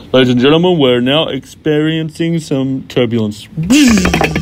Ladies and gentlemen, we're now experiencing some turbulence.